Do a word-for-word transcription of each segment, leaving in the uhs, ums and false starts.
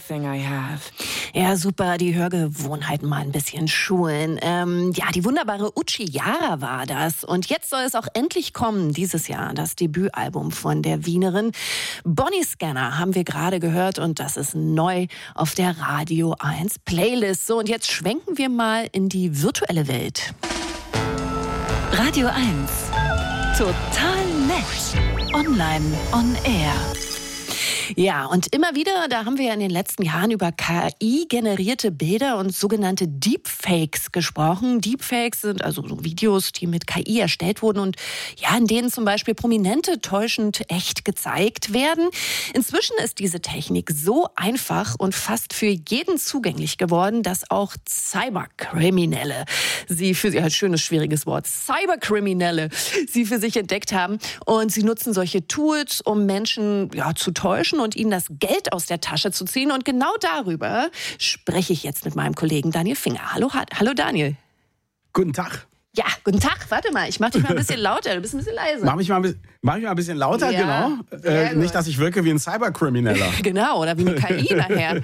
everything I have. Ja, super, die Hörgewohnheiten mal ein bisschen schulen. Ähm, ja, die wunderbare Uchi-Jara war das. Und jetzt soll es auch endlich kommen, dieses Jahr, das Debütalbum von der Wienerin. Bonnie Scanner haben wir gerade gehört und das ist neu auf der Radio eins Playlist. So, und jetzt schwenken wir mal in die virtuelle Welt. Radio eins. Total nett. Online on Air. Ja, und immer wieder, da haben wir ja in den letzten Jahren über K I-generierte Bilder und sogenannte Deepfakes gesprochen. Deepfakes sind also so Videos, die mit K I erstellt wurden und ja, in denen zum Beispiel Prominente täuschend echt gezeigt werden. Inzwischen ist diese Technik so einfach und fast für jeden zugänglich geworden, dass auch Cyberkriminelle sie für sie, ein schönes, schwieriges Wort, Cyberkriminelle sie für sich entdeckt haben. Und sie nutzen solche Tools, um Menschen ja, zu täuschen und ihnen das Geld aus der Tasche zu ziehen. Und genau darüber spreche ich jetzt mit meinem Kollegen Daniel Finger. Hallo, hallo Daniel. Guten Tag. Ja, guten Tag. Warte mal, ich mach dich mal ein bisschen lauter. Du bist ein bisschen leiser. Mach mich mal ein bisschen, mach mich mal ein bisschen lauter, ja, genau. Äh, nicht, dass ich wirke wie ein Cyberkrimineller. Genau, oder wie eine K I nachher.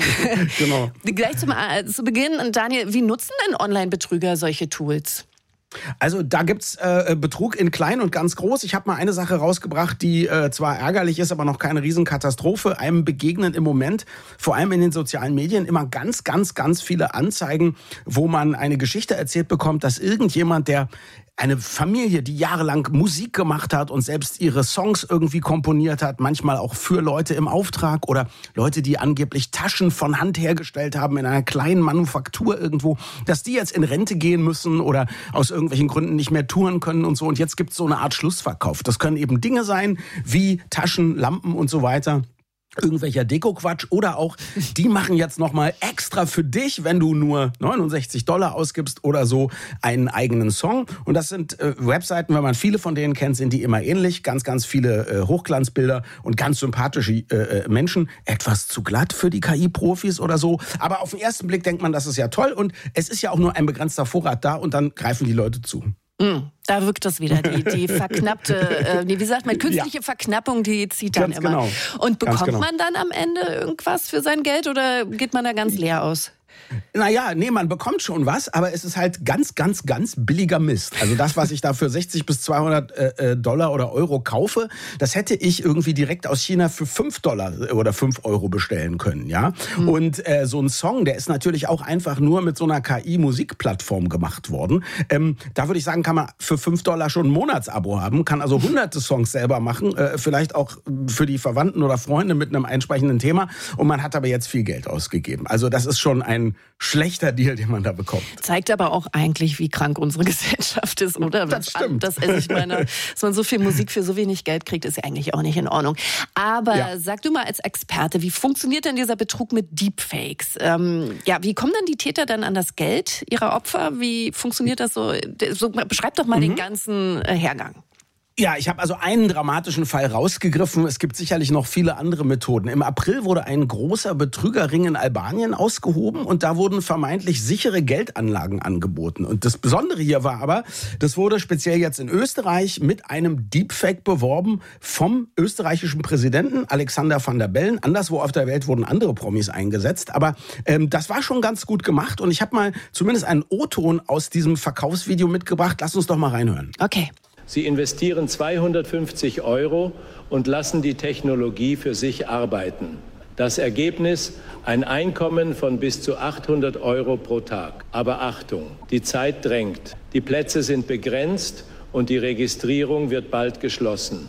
Genau. Gleich zum, äh, zu Beginn, Daniel, wie nutzen denn Online-Betrüger solche Tools? Also da gibt's äh, Betrug in klein und ganz groß. Ich habe mal eine Sache rausgebracht, die äh, zwar ärgerlich ist, aber noch keine Riesenkatastrophe. Einem begegnen im Moment, vor allem in den sozialen Medien, immer ganz, ganz, ganz viele Anzeigen, wo man eine Geschichte erzählt bekommt, dass irgendjemand, der eine Familie, die jahrelang Musik gemacht hat und selbst ihre Songs irgendwie komponiert hat, manchmal auch für Leute im Auftrag oder Leute, die angeblich Taschen von Hand hergestellt haben in einer kleinen Manufaktur irgendwo, dass die jetzt in Rente gehen müssen oder aus irgendwelchen Gründen nicht mehr touren können und so. Und jetzt gibt es so eine Art Schlussverkauf. Das können eben Dinge sein wie Taschen, Lampen und so weiter. Irgendwelcher Deko-Quatsch oder auch, die machen jetzt nochmal extra für dich, wenn du nur neunundsechzig Dollar ausgibst oder so, einen eigenen Song. Und das sind äh, Webseiten, wenn man viele von denen kennt, sind die immer ähnlich. Ganz, ganz viele äh, Hochglanzbilder und ganz sympathische äh, Menschen. Etwas zu glatt für die K I-Profis oder so. Aber auf den ersten Blick denkt man, das ist ja toll und es ist ja auch nur ein begrenzter Vorrat da und dann greifen die Leute zu. Mm, da wirkt das wieder, die, die verknappte, äh, wie sagt man, künstliche ja. Verknappung, die zieht dann ganz immer. Genau. Und bekommt genau. man dann am Ende irgendwas für sein Geld oder geht man da ganz leer aus? Naja, nee, man bekommt schon was, aber es ist halt ganz, ganz, ganz billiger Mist. Also das, was ich da für sechzig bis zweihundert äh, Dollar oder Euro kaufe, das hätte ich irgendwie direkt aus China für fünf Dollar oder fünf Euro bestellen können, ja. Mhm. Und äh, so ein Song, der ist natürlich auch einfach nur mit so einer K I-Musikplattform gemacht worden. Ähm, da würde ich sagen, kann man für fünf Dollar schon ein Monatsabo haben, kann also hunderte Songs selber machen, äh, vielleicht auch für die Verwandten oder Freunde mit einem entsprechenden Thema. Und man hat aber jetzt viel Geld ausgegeben. Also das ist schon ein schlechter Deal, den man da bekommt. Zeigt aber auch eigentlich, wie krank unsere Gesellschaft ist, oder? Das stimmt. Das, also ich meine, dass man so viel Musik für so wenig Geld kriegt, ist ja eigentlich auch nicht in Ordnung. Aber ja. Sag du mal als Experte, wie funktioniert denn dieser Betrug mit Deepfakes? Ähm, ja, wie kommen dann die Täter dann an das Geld ihrer Opfer? Wie funktioniert das so? so beschreib doch mal mhm. den ganzen äh, Hergang. Ja, ich habe also einen dramatischen Fall rausgegriffen. Es gibt sicherlich noch viele andere Methoden. Im April wurde ein großer Betrügerring in Albanien ausgehoben und da wurden vermeintlich sichere Geldanlagen angeboten. Und das Besondere hier war aber, das wurde speziell jetzt in Österreich mit einem Deepfake beworben vom österreichischen Präsidenten Alexander Van der Bellen. Anderswo auf der Welt wurden andere Promis eingesetzt. Aber ähm, das war schon ganz gut gemacht und ich habe mal zumindest einen O-Ton aus diesem Verkaufsvideo mitgebracht. Lass uns doch mal reinhören. Okay. Sie investieren zweihundertfünfzig Euro und lassen die Technologie für sich arbeiten. Das Ergebnis: ein Einkommen von bis zu achthundert Euro pro Tag. Aber Achtung, die Zeit drängt. Die Plätze sind begrenzt und die Registrierung wird bald geschlossen.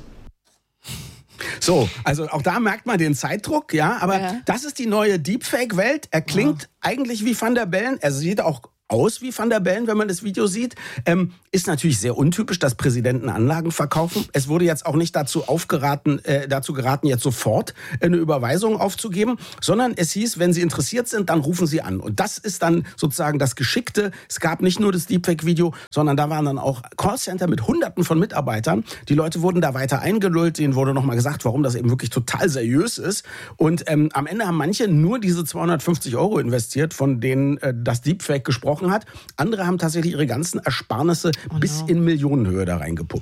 So, also auch da merkt man den Zeitdruck, ja, aber ja. das ist die neue Deepfake-Welt. Er klingt ja. eigentlich wie Van der Bellen, er sieht auch aus wie Van der Bellen, wenn man das Video sieht. Ähm, ist natürlich sehr untypisch, dass Präsidenten Anlagen verkaufen. Es wurde jetzt auch nicht dazu aufgeraten, äh, dazu geraten, jetzt sofort eine Überweisung aufzugeben, sondern es hieß, wenn Sie interessiert sind, dann rufen Sie an. Und das ist dann sozusagen das Geschickte. Es gab nicht nur das Deepfake-Video, sondern da waren dann auch Callcenter mit Hunderten von Mitarbeitern. Die Leute wurden da weiter eingelullt. Denen wurde nochmal gesagt, warum das eben wirklich total seriös ist. Und ähm, am Ende haben manche nur diese zweihundertfünfzig Euro investiert, von denen äh, das Deepfake gesprochen hat. Andere haben tatsächlich ihre ganzen Ersparnisse oh no. bis in Millionenhöhe da reingepumpt.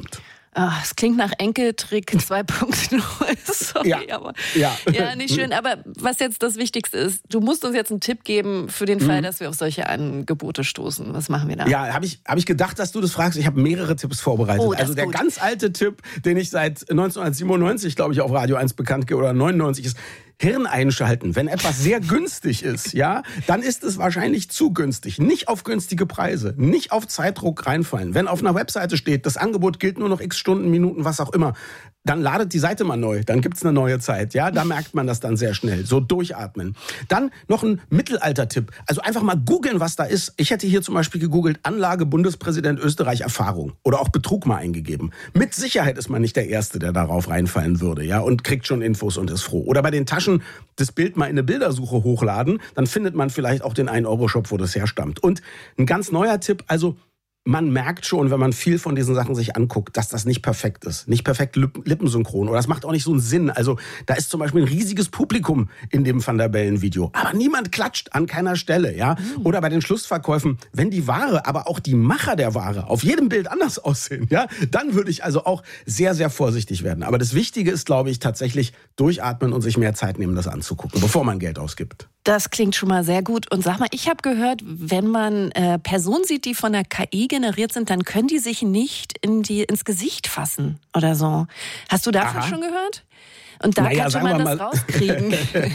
Ach, es klingt nach Enkeltrick zwei Punkt null. Sorry, ja. aber ja. ja, nicht schön. Aber was jetzt das Wichtigste ist, du musst uns jetzt einen Tipp geben für den Fall, mhm. dass wir auf solche Angebote stoßen. Was machen wir da? Ja, habe ich, hab ich gedacht, dass du das fragst. Ich habe mehrere Tipps vorbereitet. Oh, also der gut. ganz alte Tipp, den ich seit neunzehnhundertsiebenundneunzig, glaube ich, auf Radio eins bekannt gebe, oder neunundneunzig ist, Hirn einschalten. Wenn etwas sehr günstig ist, ja, dann ist es wahrscheinlich zu günstig. Nicht auf günstige Preise, nicht auf Zeitdruck reinfallen. Wenn auf einer Webseite steht, das Angebot gilt nur noch x Stunden, Minuten, was auch immer, dann ladet die Seite mal neu, dann gibt's eine neue Zeit. Ja, da merkt man das dann sehr schnell. So durchatmen. Dann noch ein Mittelalter-Tipp. Also einfach mal googeln, was da ist. Ich hätte hier zum Beispiel gegoogelt, Anlage Bundespräsident Österreich Erfahrung oder auch Betrug mal eingegeben. Mit Sicherheit ist man nicht der Erste, der darauf reinfallen würde, ja, und kriegt schon Infos und ist froh. Oder bei den Taschen das Bild mal in eine Bildersuche hochladen, dann findet man vielleicht auch den ein Euro Shop, wo das herstammt. Und ein ganz neuer Tipp, also man merkt schon, wenn man viel von diesen Sachen sich anguckt, dass das nicht perfekt ist. Nicht perfekt lippensynchron. Oder das macht auch nicht so einen Sinn. Also da ist zum Beispiel ein riesiges Publikum in dem Van der Bellen-Video. Aber niemand klatscht an keiner Stelle. Ja? Oder bei den Schlussverkäufen, wenn die Ware, aber auch die Macher der Ware auf jedem Bild anders aussehen, ja, dann würde ich also auch sehr, sehr vorsichtig werden. Aber das Wichtige ist, glaube ich, tatsächlich durchatmen und sich mehr Zeit nehmen, das anzugucken, bevor man Geld ausgibt. Das klingt schon mal sehr gut. Und sag mal, ich habe gehört, wenn man äh, Personen sieht, die von der K I generiert sind, dann können die sich nicht in die, ins Gesicht fassen oder so. Hast du davon Aha. schon gehört? Und da naja, kann man das rauskriegen.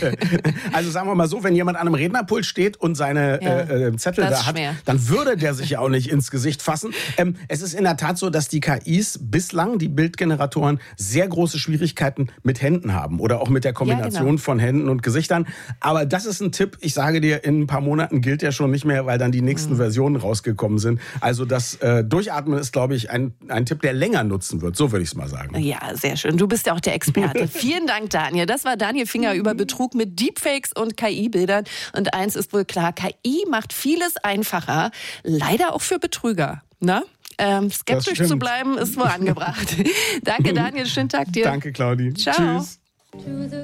Also sagen wir mal so, wenn jemand an einem Rednerpult steht und seine ja, äh, Zettel da hat, schwer. Dann würde der sich ja auch nicht ins Gesicht fassen. Ähm, es ist in der Tat so, dass die K Is bislang, die Bildgeneratoren, sehr große Schwierigkeiten mit Händen haben oder auch mit der Kombination ja, genau. von Händen und Gesichtern. Aber das ist ein Tipp, ich sage dir, in ein paar Monaten gilt der schon nicht mehr, weil dann die nächsten mhm. Versionen rausgekommen sind. Also das äh, Durchatmen ist, glaube ich, ein, ein Tipp, der länger nutzen wird. So würde ich es mal sagen. Ja, sehr schön. Du bist ja auch der Experte. Vielen Dank, Daniel. Das war Daniel Finger über Betrug mit Deepfakes und K I-Bildern. Und eins ist wohl klar, K I macht vieles einfacher. Leider auch für Betrüger. Na? Ähm, skeptisch zu bleiben ist wohl angebracht. Danke, Daniel. Schönen Tag dir. Danke, Claudi. Ciao. Tschüss.